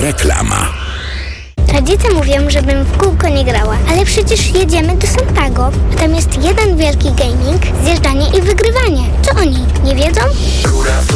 Reklama. Rodzice mówią, żebym w kółko nie grała, ale przecież jedziemy do Santago, a tam jest jeden wielki gaming, zjeżdżanie i wygrywanie. Czy oni nie wiedzą?